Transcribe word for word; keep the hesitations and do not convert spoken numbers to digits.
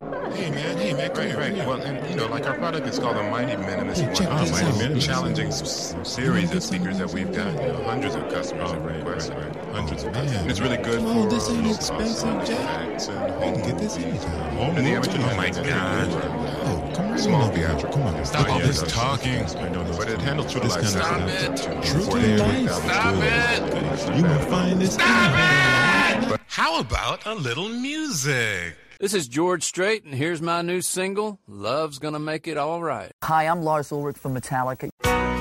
Hey man, hey man, come Right, here, right. come here. Well, and you know, like our product is called the Mighty Minimus Hey, check one. this Mighty out. Minimus. Check Challenging this out. s- series of speakers that we've got. You know, hundreds of customers Oh, have right, requested. right, right. Hundreds Oh, of customers. man. And it's really good Come for on, this ain't uh, expensive, sound Jack. effects and You home can get this movies. anytime. Home And the movies, amateur, you oh can my get that God. anytime. Oh, come right Small on over here. theatrical. Come on. Stop all Yeah, this that's- talking. I know this. But it handles true to This life kind of sound. stuff. To True to forty-eight life. thousand. Stop Good. it. You gonna find this anywhere. How about a little music? This is George Strait, and here's my new single, Love's Gonna Make It All Right. Hi, I'm Lars Ulrich from Metallica.